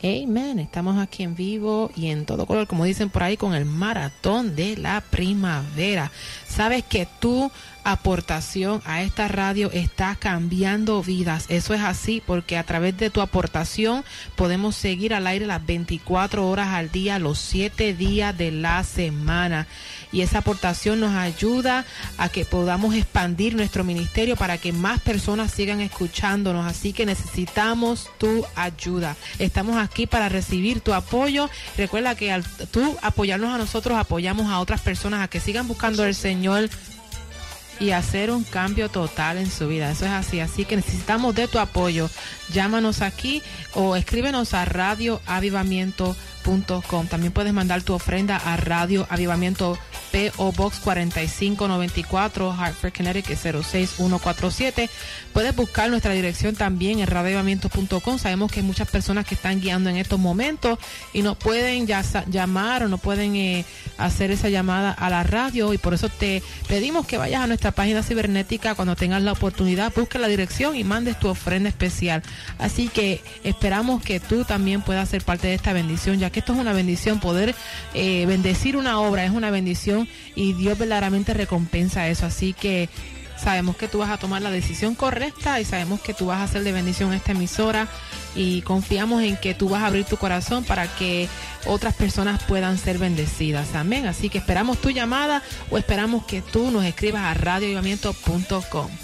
Amen, estamos aquí en vivo y en todo color, como dicen por ahí, con el maratón de la primavera. Sabes que tu aportación a esta radio está cambiando vidas. Eso es así porque a través de tu aportación podemos seguir al aire las 24 horas al día, los 7 días de la semana. Y esa aportación nos ayuda a que podamos expandir nuestro ministerio para que más personas sigan escuchándonos. Así que necesitamos tu ayuda. Estamos aquí para recibir tu apoyo. Recuerda que al tú apoyarnos a nosotros, apoyamos a otras personas a que sigan buscando al Señor y hacer un cambio total en su vida. Eso es así. Así que necesitamos de tu apoyo. Llámanos aquí o escríbenos a radioavivamiento.com. También puedes mandar tu ofrenda a Radio Avivamiento, P.O. Box 4594, Hartford, Connecticut 06147. Puedes buscar nuestra dirección también en radioavivamiento.com. Sabemos que hay muchas personas que están guiando en estos momentos y no pueden llamar o no pueden hacer esa llamada a la radio, y por eso te pedimos que vayas a nuestra página cibernética cuando tengas la oportunidad, busques la dirección y mandes tu ofrenda especial. Así que esperamos que tú también puedas ser parte de esta bendición, ya que esto es una bendición. Poder bendecir una obra es una bendición y Dios verdaderamente recompensa eso. Así que sabemos que tú vas a tomar la decisión correcta y sabemos que tú vas a hacer de bendición a esta emisora, y confiamos en que tú vas a abrir tu corazón para que otras personas puedan ser bendecidas. Amén. Así que esperamos tu llamada o esperamos que tú nos escribas a radioavivamiento.com.